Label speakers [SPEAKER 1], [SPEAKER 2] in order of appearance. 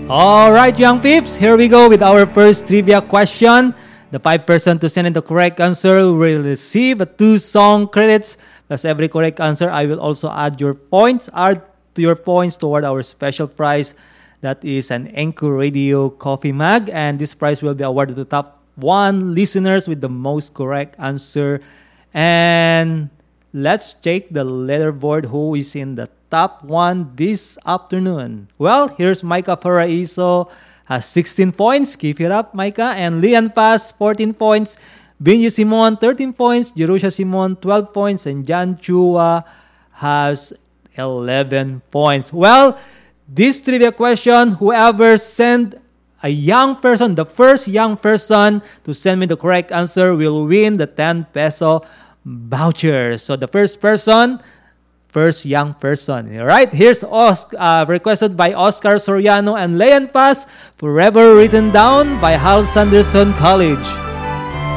[SPEAKER 1] All right, young peeps, here we go with our first trivia question. The 5% to send in the correct answer will receive a 2-song credits. Plus every correct answer, I will also add your points toward our special prize. That is an Anchor Radio coffee mug. And this prize will be awarded to top 1 listeners with the most correct answer. And let's check the leaderboard who is in the top 1 this afternoon. Well, here's Micah Paraiso, has 16 points. Keep it up, Micah. And Lian Paz, 14 points. Binji Simon, 13 points. Jerusha Simon, 12 points. And Jan Chua has 11 points. Well, this trivia question, whoever sent a young person, the first young person to send me the correct answer will win the 10 peso voucher. So the first young person. All right, here's requested by Oscar Soriano and Leon Paz, Forever Written Down by Hal Sanderson College.